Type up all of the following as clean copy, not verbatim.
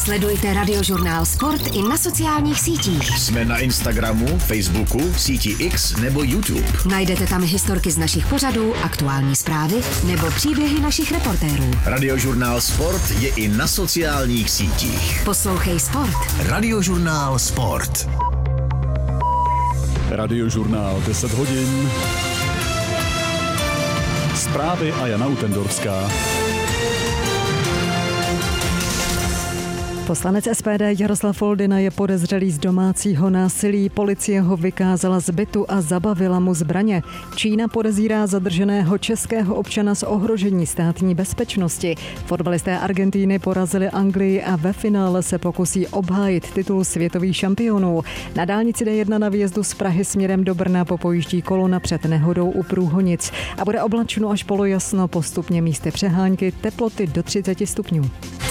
Sledujte Radiožurnál Sport i na sociálních sítích. Jsme na Instagramu, Facebooku, síti X nebo YouTube. Najdete tam historky z našich pořadů, aktuální zprávy nebo příběhy našich reportérů. Radiožurnál Sport je i na sociálních sítích. Poslouchej Sport. Radiožurnál Sport. Radiožurnál 10 hodin. Zprávy a Jana Utendorská. Poslanec SPD Jaroslav Foldyna je podezřelý z domácího násilí. Policie ho vykázala z bytu a zabavila mu zbraně. Čína podezírá zadrženého českého občana z ohrožení státní bezpečnosti. Fotbalisté Argentíny porazili Anglii a ve finále se pokusí obhájit titul světových šampionů. Na dálnici D1 na výjezdu z Prahy směrem do Brna popojíždí kolona před nehodou u Průhonic a bude oblačno až polojasno, postupně místy přehánky, teploty do 30 stupňů.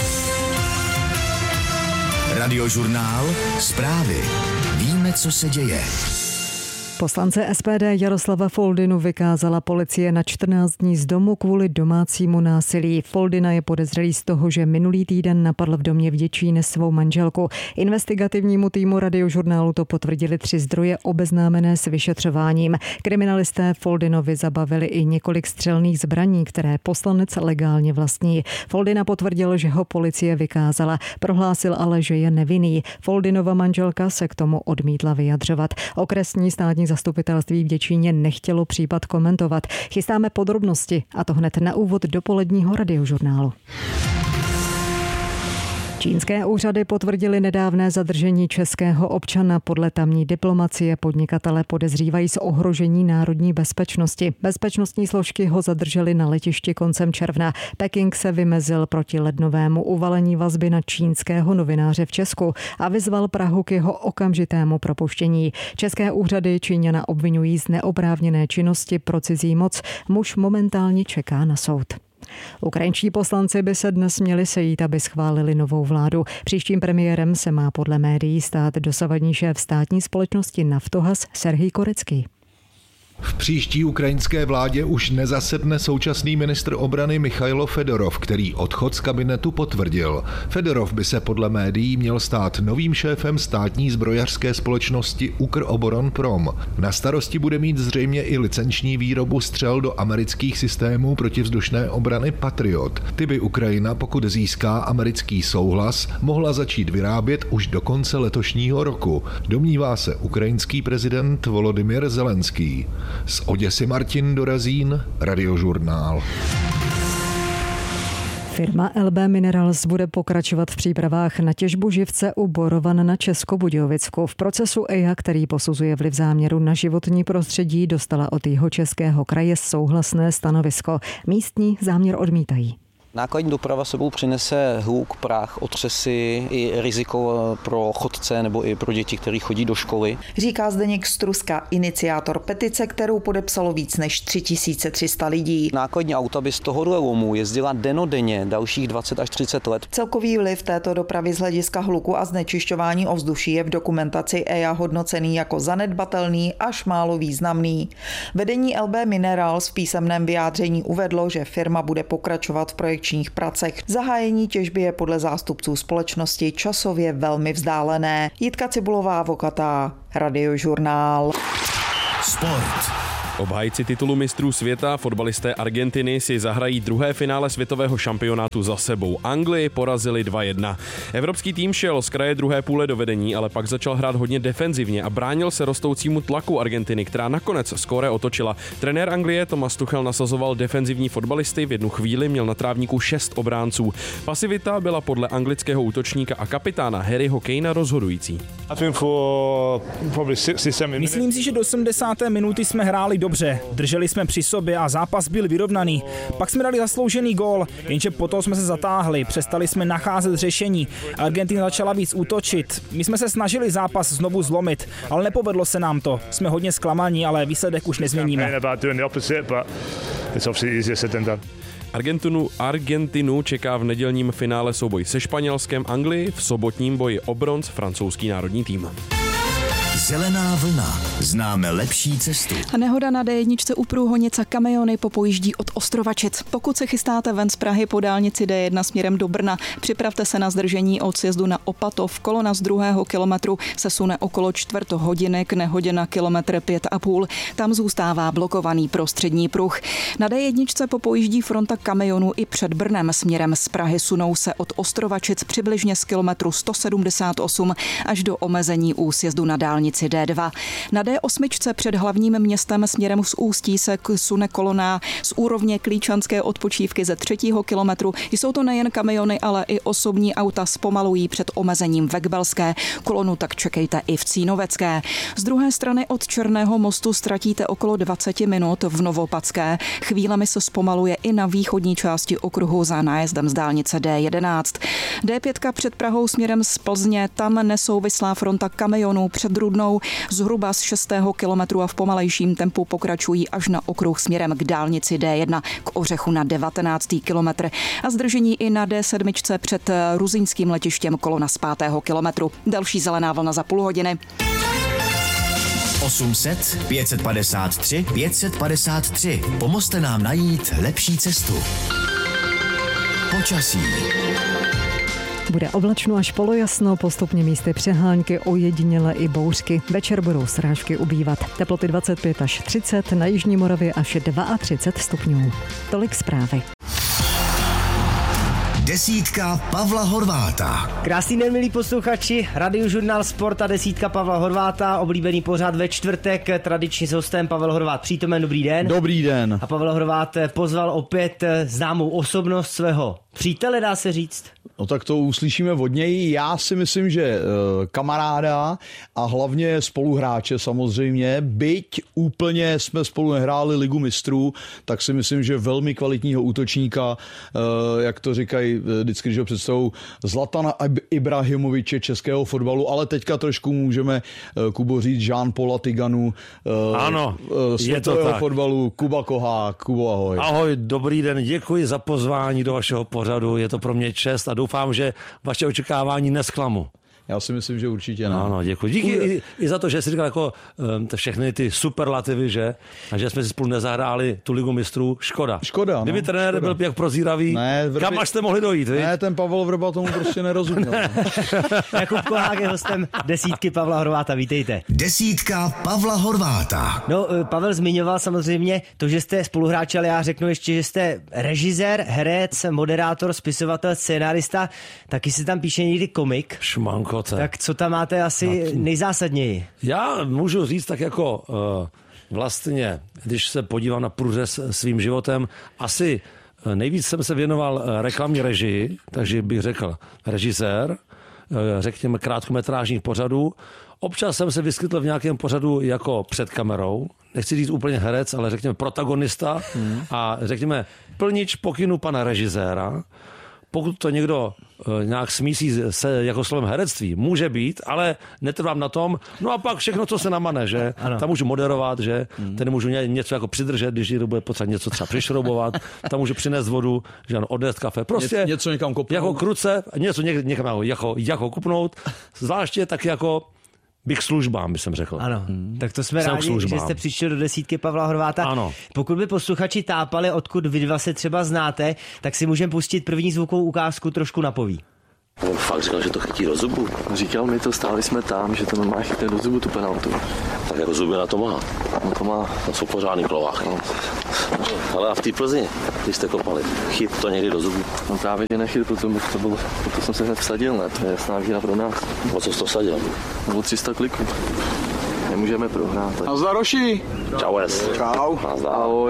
Radiožurnál Zprávy. Víme, co se děje. Poslance SPD Jaroslava Foldynu vykázala policie na 14 dní z domu kvůli domácímu násilí. Foldyna je podezřelý z toho, že minulý týden napadl v domě v Děčíně svou manželku. Investigativnímu týmu Radiožurnálu to potvrdili 3 zdroje obeznámené s vyšetřováním. Kriminalisté Foldynovi zabavili i několik střelných zbraní, které poslanec legálně vlastní. Foldyna potvrdil, že ho policie vykázala. Prohlásil ale, že je nevinný. Foldynova manželka se k tomu odmítla vyjadřovat. Okresní státní zastupitelství v Děčíně nechtělo případ komentovat. Chystáme podrobnosti, a to hned na úvod dopoledního Radiožurnálu. Čínské úřady potvrdily nedávné zadržení českého občana. Podle tamní diplomacie podnikatele podezřívají z ohrožení národní bezpečnosti. Bezpečnostní složky ho zadržely na letišti koncem června. Peking se vymezil proti lednovému uvalení vazby na čínského novináře v Česku a vyzval Prahu k jeho okamžitému propuštění. České úřady Číňana obvinují z neoprávněné činnosti pro cizí moc. Muž momentálně čeká na soud. Ukrajinští poslanci by se dnes měli sejít, aby schválili novou vládu. Příštím premiérem se má podle médií stát dosavadní šéf státní společnosti Naftogaz Serhij Korycký. V příští ukrajinské vládě už nezasedne současný ministr obrany Michailo Fedorov, který odchod z kabinetu potvrdil. Fedorov by se podle médií měl stát novým šéfem státní zbrojařské společnosti Ukroboronprom. Na starosti bude mít zřejmě i licenční výrobu střel do amerických systémů protivzdušné obrany Patriot. Ty by Ukrajina, pokud získá americký souhlas, mohla začít vyrábět už do konce letošního roku. Domnívá se ukrajinský prezident Volodymyr Zelenský. Z Oděsy Martin Dorazín, Radiožurnál. Firma LB Minerals bude pokračovat v přípravách na těžbu živce u Borovan na Českobudějovicku. V procesu EIA, který posuzuje vliv záměru na životní prostředí, dostala od Jihočeského kraje souhlasné stanovisko. Místní záměr odmítají. Nákladní doprava sebou přinese hluk, prach, otřesy i riziko pro chodce nebo i pro děti, kteří chodí do školy. Říká Zdeněk Struska, iniciátor petice, kterou podepsalo víc než 3300 lidí. Nákladní auta by z tohohle lomu jezdila dennodenně dalších 20 až 30 let. Celkový vliv této dopravy z hlediska hluku a znečišťování ovzduší je v dokumentaci EIA hodnocený jako zanedbatelný až málo významný. Vedení LB Minerals v písemném vyjádření uvedlo, že firma bude pokračovat v projektu pracech. Zahájení těžby je podle zástupců společnosti časově velmi vzdálené. Jitka Cibulová, Vokatá, Radiožurnál. Sport. Obhájci titulu mistrů světa, fotbalisté Argentiny, si zahrají druhé finále světového šampionátu za sebou. Anglii porazili 2-1. Evropský tým šel z kraje druhé půle do vedení, ale pak začal hrát hodně defenzivně a bránil se rostoucímu tlaku Argentiny, která nakonec skóre otočila. Trenér Anglie Thomas Tuchel nasazoval defenzivní fotbalisty, v jednu chvíli měl na trávníku 6 obránců. Pasivita byla podle anglického útočníka a kapitána Harryho Kanea rozhodující. Myslím si, že do 70. minuty jsme hráli dobře, drželi jsme při sobě a zápas byl vyrovnaný. Pak jsme dali zasloužený gól, jenže potom jsme se zatáhli, přestali jsme nacházet řešení. Argentina začala víc útočit. My jsme se snažili zápas znovu zlomit, ale nepovedlo se nám to. Jsme hodně zklamaní, ale výsledek už nezměníme. Argentinu čeká v nedělním finále souboj se Španělskem, Anglii v sobotním boji o bronz francouzský národní tým. Zelená vlna. Známe lepší cestu. Nehoda na D1 u Průhonice, kamiony popojíždí od Ostrovačic. Pokud se chystáte ven z Prahy po dálnici D1 směrem do Brna, připravte se na zdržení od sjezdu na Opatov. Kolona z 2. kilometru se sune okolo 4 hodiny, k nehodě na kilometr 5,5. Tam zůstává blokovaný prostřední pruh. Na D1 popojíždí fronta kamionů i před Brnem směrem z Prahy. Sunou se od Ostrovačic přibližně z kilometru 178 až do omezení u sjezdu na dálnici D2. Na D8 před hlavním městem směrem z Ústí se sune kolona z úrovně Klíčanské odpočívky ze 3. kilometru. Jsou to nejen kamiony, ale i osobní auta zpomalují před omezením ve Kbelské. Kolonu tak čekejte i v Cínovecké. Z druhé strany od Černého mostu ztratíte okolo 20 minut v Novopadské. Chvílemi se zpomaluje i na východní části okruhu za nájezdem z dálnice D11. D5 před Prahou směrem z Plzně, tam nesouvislá fronta kamionů před Rudnou zhruba z 6. kilometru a v pomalejším tempu pokračují až na okruh směrem k dálnici D1 k Ořechu na 19. kilometr a zdržení i na D7 před Ruzyňským letištěm kolona z 5. kilometru. Další zelená vlna za půl hodiny. 800 553 553. Pomozte nám najít lepší cestu. Počasí. Bude oblačno až polojasno, postupně místy přehánky, ojediněle i bouřky. Večer budou srážky ubývat. Teploty 25 až 30, na jižní Moravě až 32 stupňů. Tolik zprávy. Desítka Pavla Horváta. Krásný den, milí posluchači. Radiožurnál Sport a desítka Pavla Horváta. Oblíbený pořad ve čtvrtek. Tradičně s hostem Pavel Horvát přítomen. Dobrý den. Dobrý den. A Pavel Horvát pozval opět známou osobnost svého přítele, dá se říct. No tak to uslyšíme od něj. Já si myslím, že kamaráda a hlavně spoluhráče samozřejmě. Byť úplně jsme spolu nehráli Ligu mistrů, tak si myslím, že velmi kvalitního útočníka, jak to říkají vždycky, když ho představují, Zlatana Ibrahimoviče českého fotbalu, ale teďka trošku můžeme, Kubo, říct Jean-Paula Tiganu, ano, světového fotbalu, Kuba Kohák. Kubo, ahoj. Ahoj, dobrý den, děkuji za pozvání do vašeho pořadu, je to pro mě čest a doufám, že vaše očekávání nesklamu. Já si myslím, že určitě ne. Ano, děkuji. Díky i za to, že jsi říkal jako všechny ty superlativy, že? A že jsme si spolu nezahráli tu Ligu mistrů. Škoda. Škoda, kdyby trenér byl jak prozíravý, kam až jste mohli dojít, vy? Ne, ten Pavel Vrba tomu prostě nerozuměl. Jakub Kohák je hostem desítky Pavla Horváta, vítejte. Desítka Pavla Horváta. No, Pavel zmiňoval samozřejmě to, že jste spoluhráči, ale já řeknu ještě, že jste režisér, herec, moderátor, spisovatel, scénárista, taky se tam píše někdy komik. Šmanko. Tak co tam máte asi nejzásadněji? Já můžu říct tak jako vlastně, když se podívám na průřez svým životem, asi nejvíc jsem se věnoval reklamní režii, takže bych řekl režisér, řekněme krátkometrážních pořadů. Občas jsem se vyskytl v nějakém pořadu jako před kamerou, nechci říct úplně herec, ale řekněme protagonista a řekněme plnič pokynu pana režiséra. Pokud to někdo nějak smísí se jako slovem herectví, může být, ale netrvám na tom. No a pak všechno, co se namane, že? Ano. Tam můžu moderovat, že? Tady můžu něco jako přidržet, když někdo bude potřeba něco třeba přišroubovat. Tam můžu přinést vodu, že ano, odnést kafe. Prostě něco někam kopnout. Jako kruce, něco někam jako kupnout. Zvláště tak jako bych službám, bych jsem řekl. Ano, tak to jsme rádi, že jste přišli do desítky Pavla Horváta. Ano. Pokud by posluchači tápali, odkud vy dva se třeba znáte, tak si můžeme pustit první zvukovou ukázku, trošku napoví. On fakt říkal, že to chytí do zubu. Říkal mi to, stáli jsme tam, že to normálně chytne do zubu tu penaltu. Tak jako zuby na to má. No to má. To jsou pořádný klovách. No. Ale a v té Plzni, když jste kopali, chyt to někdy do zubu. No právě že nechyt, proto jsem se hned vsadil, ne? To je jasná výhra pro nás. O co jsi to vsadil? O 300 kliků. Nemůžeme prohrát. Tak. Nazdar, Roši. Čau, es. Čau. Nazdar. Ahoj.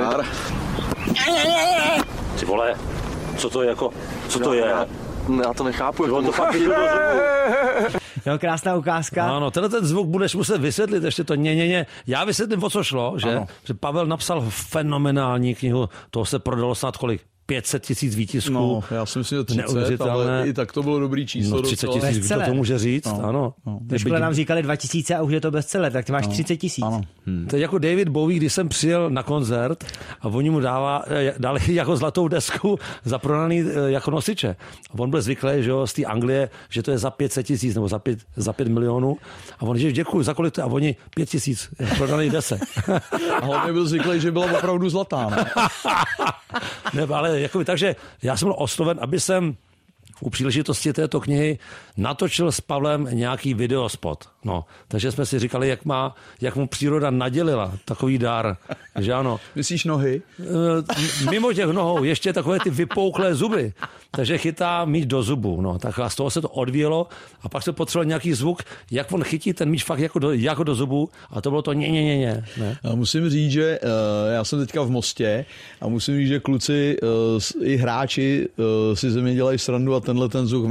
Ty vole, co to je jako, co to je? Já to nechápu. On to fakt chytil do zubu. No, krásná ukázka. Ano, ten zvuk budeš muset vysvětlit, ještě to ně. Já vysvětlím, o co šlo, že Pavel napsal fenomenální knihu, toho se prodalo snad kolik? 500 000 výtisků. No, já si myslím, že 30, ale i tak to bylo dobrý číslo. No 30 000, kdo to může říct, ano. Ve škole nám říkali 2000 a už je to bestseller, tak ty máš 30 000. To je jako David Bowie, když jsem přijel na koncert a oni mu dali jako zlatou desku za prodaný jako nosiče. A on byl zvyklý, že jo, z té Anglie, že to je za 500 000 nebo za 5 milionů. A on říká, děkuji, za kolik to? A oni 5 000 prodaný desek. A hlavně byl zvyklý, že byla opravdu zlatá, ne? Ne, ale jako, takže já jsem byl osloven, aby jsem u příležitosti této knihy natočil s Pavlem nějaký videospot. No, takže jsme si říkali, jak mu příroda nadělila takový dar, že ano. Myslíš nohy? Mimo těch nohou ještě takové ty vypouklé zuby. Takže chytá míč do zubu. No, tak a z toho se to odvíjelo a pak se potřeboval nějaký zvuk, jak on chytí ten míč fakt jako do zubu a to bylo to ne. Já musím říct, že já jsem teďka v Mostě a musím říct, že kluci i hráči si ze mě dělají srandu a tenhle ten zvuk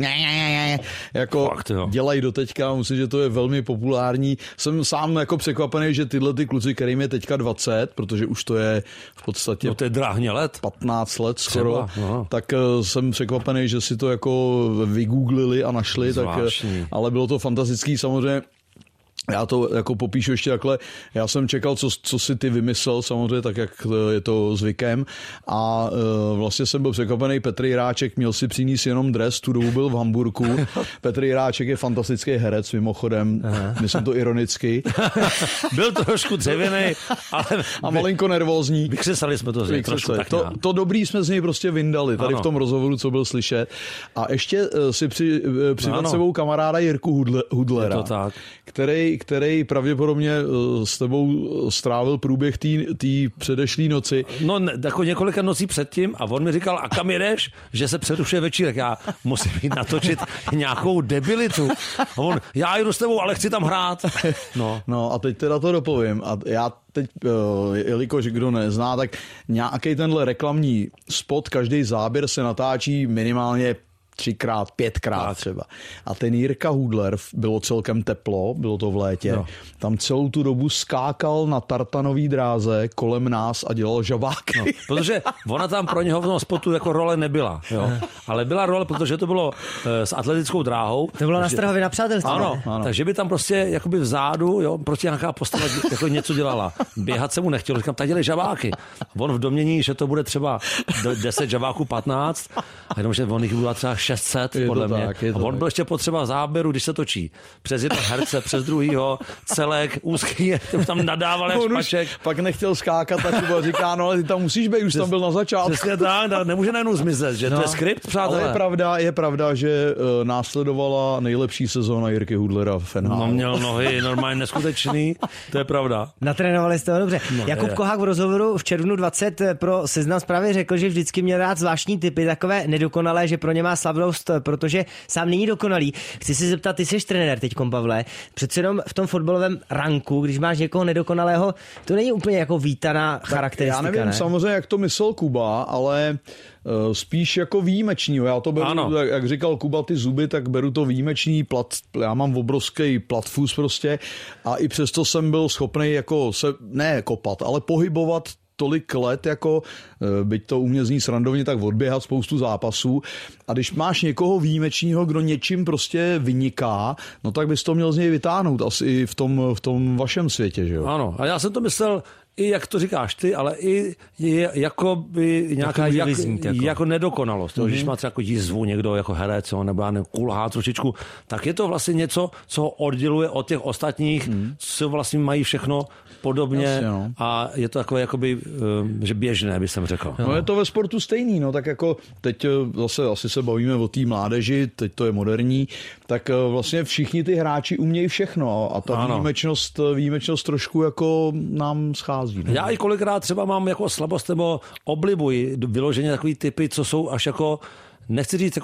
jako fakt, dělají do teďka. Musím, že to je velmi populární. Jsem sám jako překvapený, že tyhle ty kluci, kterým je teďka 20, protože už to je v podstatě no to je dráhně let. 15 let skoro, tak jsem překvapený, že si to jako vygooglili a našli, tak, ale bylo to fantastický samozřejmě. Já to jako popíšu ještě takhle. Já jsem čekal, co si ty vymyslel, samozřejmě tak, jak je to zvykem. A vlastně jsem byl překvapený. Petr Jiráček měl si přinést jenom dres, tu dobu byl v Hamburku. Petr Jiráček je fantastický herec, mimochodem. Myslím to ironicky. Byl trošku dřevěnej, ale... A malinko nervózní. Vykřesali jsme to z něj trošku. To dobrý jsme z něj prostě vyndali, tady v tom rozhovoru, co byl slyšet. A ještě si přived sebou kamaráda Jirku Hudlera, který pravděpodobně s tebou strávil průběh té předešlé noci. No, jako několika nocí předtím a on mi říkal, a kam jedeš? Že se přerušuje večírek. Já musím jít natočit nějakou debilitu. A on, já jdu s tebou, ale chci tam hrát. No a teď teda to dopovím. A já teď, jelikož kdo nezná, tak nějaký tenhle reklamní spot, každý záběr se natáčí minimálně 3x, 5x třeba. A ten Jirka Hudler, bylo celkem teplo, bylo to v létě, tam celou tu dobu skákal na tartanový dráze kolem nás a dělal žabáky. No, protože ona tam pro něho v tom spotu jako role nebyla. Jo? Ale byla role, protože to bylo s atletickou dráhou. To bylo na Strahově na přátelství. Ano, takže by tam prostě jakoby vzadu, jo, prostě nějaká postava jako něco dělala. Běhat se mu nechtělo, říkám, tak dělej žabáky. On v domění, že to bude třeba 10 žabáků 15, a jenom, že on jich byla třeba 600, podle mě. A on byl ještě potřeba záběru, když se točí. Přes jednoho herce, přes druhýho, celek, úzký, tam nadával jak špaček. Pak nechtěl skákat a třeba říká, no ale ty tam musíš být, už tam byl na začátku. Přesně tak, nemůže najednou zmizet, že to je skript, přátelé. Ale je pravda, že následovala nejlepší sezóna Jirky Hudlera v NHL. No měl nohy normálně neskutečný, to je pravda. Natrénovali jste ho dobře. Jakub Kohák v rozhovoru v červnu 20 pro Seznam Zprávy řekl, že vždycky měl rád zvláštní typy, takové nedokonalé, že pro ně má slavnost, protože sám není dokonalý. Chci se zeptat, ty jsi trenér teďkom, Pavle. Přece jenom v tom fotbalovém ranku, když máš někoho nedokonalého, to není úplně jako vítaná charakteristika. Já nevím, ne? samozřejmě, jak to myslel Kuba, ale spíš jako výjimečního. Já to beru, jak říkal Kuba, ty zuby, tak beru to výjimečný já mám obrovský platfus prostě a i přesto jsem byl schopný jako se, ne kopat, ale pohybovat tolik let, jako byť to u mě zní srandovně, tak odběhat spoustu zápasů. A když máš někoho výjimečného, kdo něčím prostě vyniká, no tak bys to měl z něj vytáhnout asi i v tom vašem světě, že jo? Ano, a já jsem to myslel i jak to říkáš ty, ale i jako by nějaká jako nedokonalost. Mm-hmm. Když má třeba jako jízvu někdo jako herec, nebo já kulhá trošičku, tak je to vlastně něco, co ho odděluje od těch ostatních, co vlastně mají všechno podobně. Jasně, no. A je to takové jakoby, že běžné, bych jsem řekl. No je to ve sportu stejný, no tak jako teď zase asi se bavíme o té mládeži, teď to je moderní, tak vlastně všichni ty hráči umějí všechno a ta výjimečnost trošku jako nám schází. Ne? Já i kolikrát třeba mám jako slabost nebo oblibuji vyloženě takový typy, co jsou až jako, nechci říct jako